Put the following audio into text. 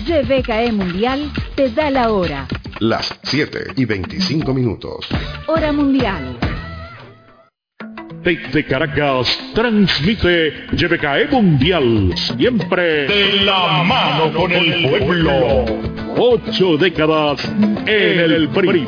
YBKE Mundial te da la hora. Las 7:25. Hora mundial. Desde Caracas transmite YBKE Mundial, siempre de la mano con el pueblo. 8 décadas en el primer